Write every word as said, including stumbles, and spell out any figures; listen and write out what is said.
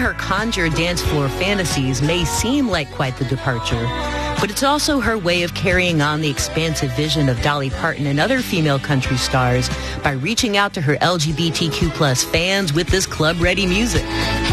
her conjure dance floor fantasies may seem like quite the departure, but it's also her way of carrying on the expansive vision of Dolly Parton and other female country stars by reaching out to her L G B T Q plus fans with this club-ready music.